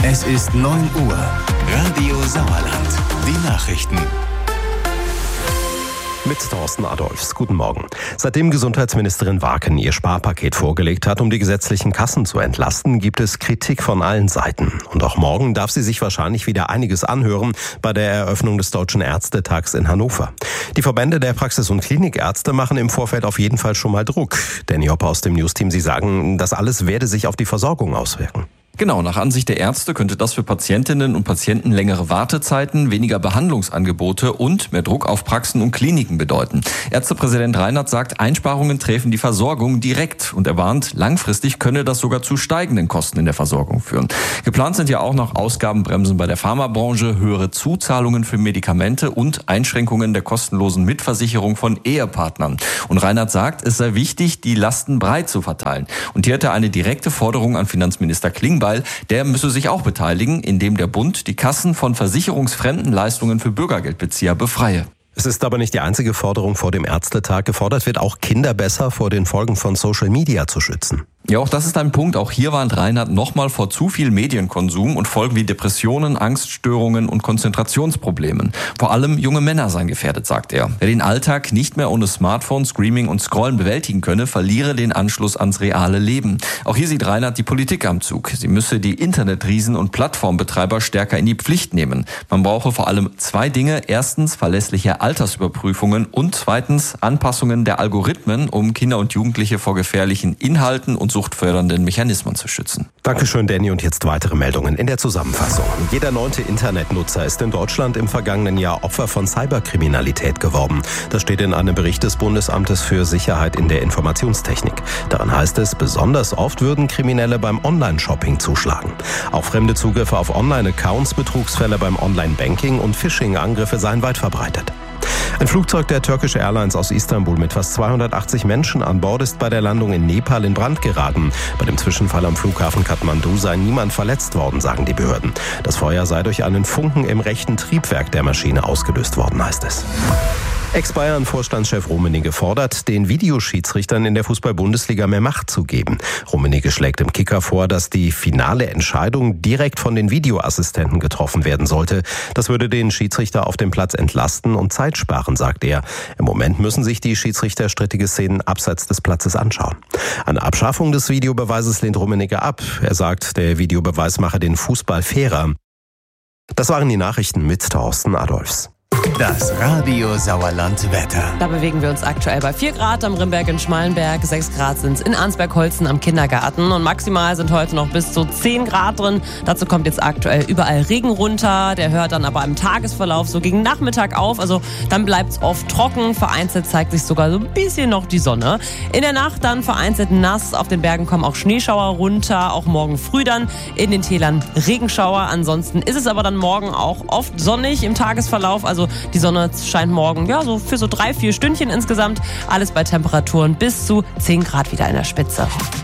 Es ist 9 Uhr. Radio Sauerland. Die Nachrichten. Mit Thorsten Adolfs. Guten Morgen. Seitdem Gesundheitsministerin Warken ihr Sparpaket vorgelegt hat, um die gesetzlichen Kassen zu entlasten, gibt es Kritik von allen Seiten. Und auch morgen darf sie sich wahrscheinlich wieder einiges anhören bei der Eröffnung des Deutschen Ärztetags in Hannover. Die Verbände der Praxis- und Klinikärzte machen im Vorfeld auf jeden Fall schon mal Druck. Danny Hoppe aus dem Newsteam, Sie sagen, das alles werde sich auf die Versorgung auswirken. Genau, nach Ansicht der Ärzte könnte das für Patientinnen und Patienten längere Wartezeiten, weniger Behandlungsangebote und mehr Druck auf Praxen und Kliniken bedeuten. Ärztepräsident Reinhardt sagt, Einsparungen treffen die Versorgung direkt und er warnt, langfristig könne das sogar zu steigenden Kosten in der Versorgung führen. Geplant sind ja auch noch Ausgabenbremsen bei der Pharmabranche, höhere Zuzahlungen für Medikamente und Einschränkungen der kostenlosen Mitversicherung von Ehepartnern. Und Reinhardt sagt, es sei wichtig, die Lasten breit zu verteilen. Und hier hat er eine direkte Forderung an Finanzminister Klingbeil. Der müsse sich auch beteiligen, indem der Bund die Kassen von versicherungsfremden Leistungen für Bürgergeldbezieher befreie. Es ist aber nicht die einzige Forderung vor dem Ärztetag. Gefordert wird auch, Kinder besser vor den Folgen von Social Media zu schützen. Ja, auch das ist ein Punkt. Auch hier warnt Reinhardt nochmal vor zu viel Medienkonsum und Folgen wie Depressionen, Angststörungen und Konzentrationsproblemen. Vor allem junge Männer seien gefährdet, sagt er. Wer den Alltag nicht mehr ohne Smartphone, Streaming und Scrollen bewältigen könne, verliere den Anschluss ans reale Leben. Auch hier sieht Reinhardt die Politik am Zug. Sie müsse die Internetriesen und Plattformbetreiber stärker in die Pflicht nehmen. Man brauche vor allem 2 Dinge. Erstens verlässliche Altersüberprüfungen und zweitens Anpassungen der Algorithmen, um Kinder und Jugendliche vor gefährlichen Inhalten und suchtfördernden Mechanismen zu schützen. Dankeschön, Danny. Und jetzt weitere Meldungen in der Zusammenfassung. Jeder 9. Internetnutzer ist in Deutschland im vergangenen Jahr Opfer von Cyberkriminalität geworden. Das steht in einem Bericht des Bundesamtes für Sicherheit in der Informationstechnik. Darin heißt es, besonders oft würden Kriminelle beim Online-Shopping zuschlagen. Auch fremde Zugriffe auf Online-Accounts, Betrugsfälle beim Online-Banking und Phishing-Angriffe seien weit verbreitet. Ein Flugzeug der Turkish Airlines aus Istanbul mit fast 280 Menschen an Bord ist bei der Landung in Nepal in Brand geraten. Bei dem Zwischenfall am Flughafen Kathmandu sei niemand verletzt worden, sagen die Behörden. Das Feuer sei durch einen Funken im rechten Triebwerk der Maschine ausgelöst worden, heißt es. Ex-Bayern-Vorstandschef Rummenigge fordert, den Videoschiedsrichtern in der Fußball-Bundesliga mehr Macht zu geben. Rummenigge schlägt im Kicker vor, dass die finale Entscheidung direkt von den Videoassistenten getroffen werden sollte. Das würde den Schiedsrichter auf dem Platz entlasten und Zeit sparen, sagt er. Im Moment müssen sich die Schiedsrichter strittige Szenen abseits des Platzes anschauen. Eine Abschaffung des Videobeweises lehnt Rummenigge ab. Er sagt, der Videobeweis mache den Fußball fairer. Das waren die Nachrichten mit Thorsten Adolfs. Das Radio Sauerland Wetter. Da bewegen wir uns aktuell bei 4 Grad am Rimberg in Schmallenberg, 6 Grad sind es in Arnsberg-Holzen am Kindergarten und maximal sind heute noch bis zu 10 Grad drin. Dazu kommt jetzt aktuell überall Regen runter, der hört dann aber im Tagesverlauf so gegen Nachmittag auf, also dann bleibt es oft trocken, vereinzelt zeigt sich sogar so ein bisschen noch die Sonne. In der Nacht dann vereinzelt nass, auf den Bergen kommen auch Schneeschauer runter, auch morgen früh dann in den Tälern Regenschauer. Ansonsten ist es aber dann morgen auch oft sonnig im Tagesverlauf, also die Sonne scheint morgen ja so für so 3-4 Stündchen insgesamt. Alles bei Temperaturen bis zu 10 Grad wieder in der Spitze.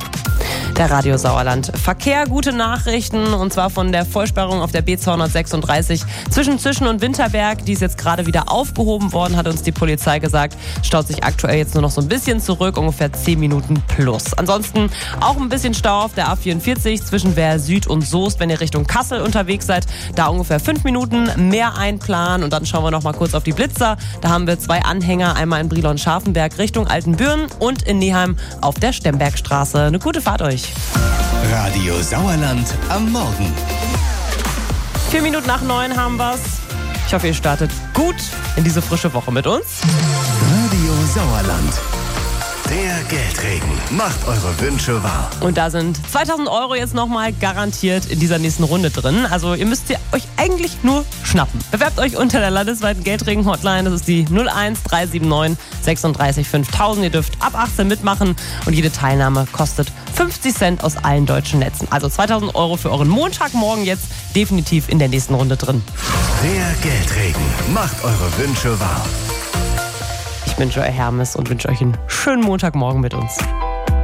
Der Radio Sauerland Verkehr, gute Nachrichten und zwar von der Vollsperrung auf der B236 zwischen Zischen und Winterberg. Die ist jetzt gerade wieder aufgehoben worden, hat uns die Polizei gesagt. Staut sich aktuell jetzt nur noch so ein bisschen zurück, ungefähr 10 Minuten plus. Ansonsten auch ein bisschen Stau auf der A44 zwischen Wehr Süd und Soest, wenn ihr Richtung Kassel unterwegs seid. Da ungefähr 5 Minuten mehr einplanen und dann schauen wir noch mal kurz auf die Blitzer. Da haben wir 2 Anhänger, einmal in Brilon-Scharfenberg Richtung Altenbürn und in Neheim auf der Stembergstraße. Eine gute Fahrt euch. Radio Sauerland am Morgen. 4 Minuten nach 9 haben wir's. Ich hoffe, ihr startet gut in diese frische Woche mit uns. Radio Sauerland. Der Geldregen macht eure Wünsche wahr. Und da sind 2.000 € jetzt nochmal garantiert in dieser nächsten Runde drin. Also ihr müsst euch eigentlich nur schnappen. Bewerbt euch unter der landesweiten Geldregen-Hotline. Das ist die 01379 36 5000. Ihr dürft ab 18 mitmachen und jede Teilnahme kostet 50 Cent aus allen deutschen Netzen. Also 2.000 € für euren Montagmorgen jetzt definitiv in der nächsten Runde drin. Der Geldregen macht eure Wünsche wahr. Ich bin Joy Hermes und wünsche euch einen schönen Montagmorgen mit uns.